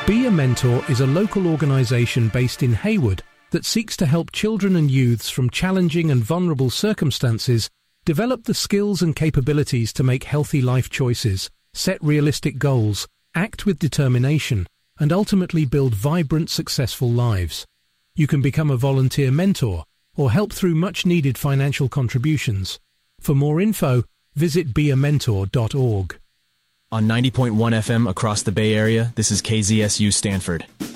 Be a Mentor is a local organisation based in Hayward that seeks to help children and youths from challenging and vulnerable circumstances develop the skills and capabilities to make healthy life choices, set realistic goals, act with determination, and ultimately build vibrant, successful lives. You can become a volunteer mentor or help through much-needed financial contributions. For more info, visit beamentor.org. On 90.1 FM across the Bay Area, this is KZSU Stanford.